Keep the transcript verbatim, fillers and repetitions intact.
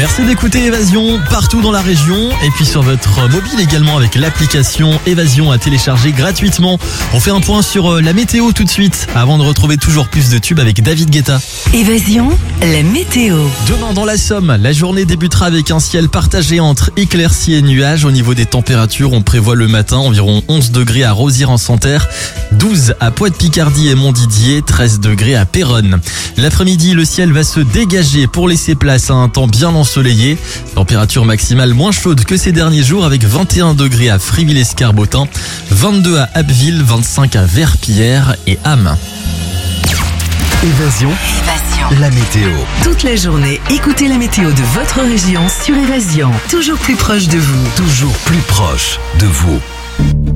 Merci d'écouter Évasion partout dans la région et puis sur votre mobile également avec l'application Évasion à télécharger gratuitement. On fait un point sur la météo tout de suite avant de retrouver toujours plus de tubes avec David Guetta. Évasion, la météo. Demain dans la Somme, la journée débutera avec un ciel partagé entre éclaircies et nuages. Au niveau des températures, on prévoit le matin environ onze degrés à Rosières-en-Santerre, douze à Poix-de-Picardie et Montdidier, treize degrés à Péronne. L'après-midi, le ciel va se dégager pour laisser place à un temps bien ensoleillé. Température maximale moins chaude que ces derniers jours avec vingt et un degrés à Friville-Escarbotin, vingt-deux à Abbeville, vingt-cinq à Verpillière et Ham. Évasion, Évasion. la météo. Toute la journée, écoutez la météo de votre région sur Évasion. Toujours plus proche de vous. Toujours plus proche de vous.